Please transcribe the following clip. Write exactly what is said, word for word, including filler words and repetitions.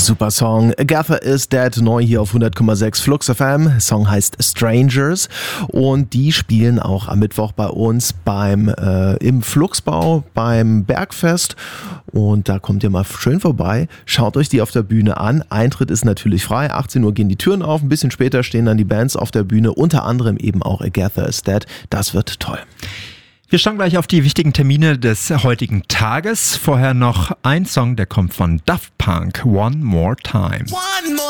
Super Song. Agatha is Dead, neu hier auf hundert Komma sechs Flux F M. Song heißt Strangers und die spielen auch am Mittwoch bei uns beim äh, im Fluxbau beim Bergfest und da kommt ihr mal schön vorbei. Schaut euch die auf der Bühne an. Eintritt ist natürlich frei. achtzehn Uhr gehen die Türen auf. Ein bisschen später stehen dann die Bands auf der Bühne, unter anderem eben auch Agatha is Dead. Das wird toll. Wir schauen gleich auf die wichtigen Termine des heutigen Tages. Vorher noch ein Song, der kommt von Daft Punk, One More Time. One more